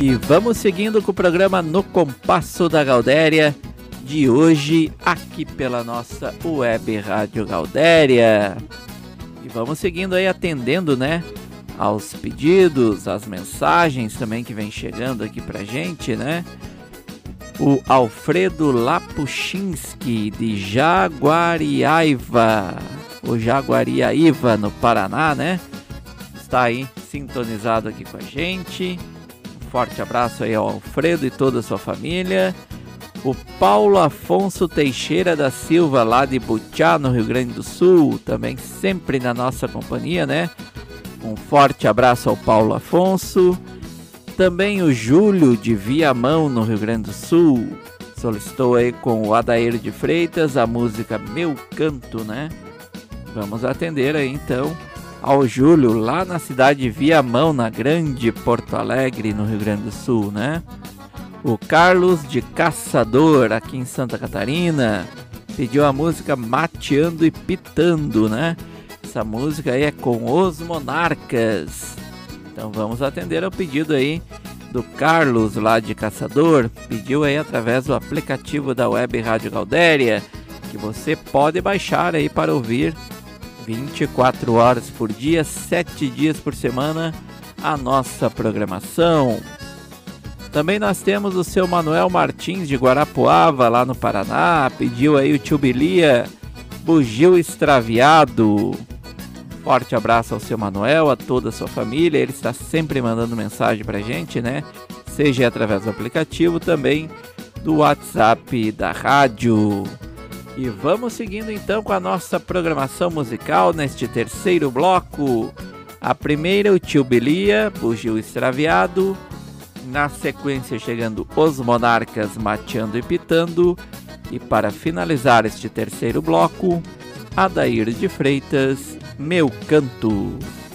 E vamos seguindo com o programa No Compasso da Gaudéria de hoje, aqui pela nossa Web Rádio Gaudéria. E vamos seguindo aí, atendendo, né, aos pedidos, às mensagens também que vem chegando aqui pra gente, né? O Alfredo Lapuchinski, de Jaguariaiva, o Jaguariaíva, no Paraná, né? Está aí sintonizado aqui com a gente. Um forte abraço aí ao Alfredo e toda a sua família. O Paulo Afonso Teixeira da Silva, lá de Butiá, no Rio Grande do Sul, também sempre na nossa companhia, né? Um forte abraço ao Paulo Afonso. Também o Júlio de Viamão, no Rio Grande do Sul, solicitou aí com o Adair de Freitas a música Meu Canto, né? Vamos atender aí então ao Júlio, lá na cidade de Viamão, na grande Porto Alegre, no Rio Grande do Sul, né? O Carlos de Caçador, aqui em Santa Catarina, pediu a música Mateando e Pitando, né? Essa música aí é com Os Monarcas. Então vamos atender ao pedido aí do Carlos, lá de Caçador. Pediu aí através do aplicativo da Web Rádio Gaudéria, que você pode baixar aí para ouvir 24 horas por dia, 7 dias por semana, a nossa programação. Também nós temos o seu Manuel Martins de Guarapuava, lá no Paraná. Pediu aí o Tio Bilia, Bugio Extraviado. Forte abraço ao seu Manuel, a toda a sua família. Ele está sempre mandando mensagem pra gente, né? Seja através do aplicativo, também do WhatsApp da rádio. E vamos seguindo então com a nossa programação musical neste terceiro bloco. A primeira, o Tio Bilia, Bugio Extraviado. Na sequência, chegando Os Monarcas, Mateando e Pitando. E para finalizar este terceiro bloco, Adair de Freitas, Meu Canto.